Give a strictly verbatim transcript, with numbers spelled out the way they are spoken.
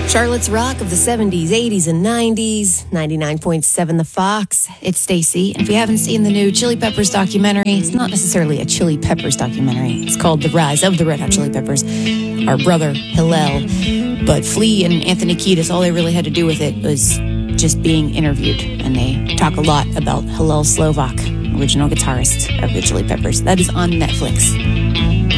Charlotte's Rock of the seventies, eighties, and nineties. ninety-nine point seven The Fox. It's Stacy. And if you haven't seen the new Chili Peppers documentary, it's not necessarily a Chili Peppers documentary. It's called The Rise of the Red Hot Chili Peppers. Our brother, Hillel. But Flea and Anthony Kiedis, all they really had to do with it was just being interviewed. And they talk a lot about Hillel Slovak, original guitarist of the Chili Peppers. That is on Netflix.